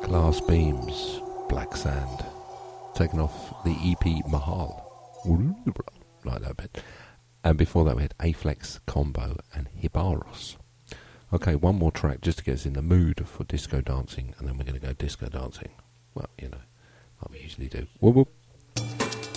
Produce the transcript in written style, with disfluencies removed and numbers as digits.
Glass Beams, Black Sand, taken off the EP Mahal, like that bit. And before that we had Aflex Combo and Hibaros. Okay, one more track just to get us in the mood for disco dancing, and then we're going to go disco dancing. Well, you know, like we usually do. Whoop whoop.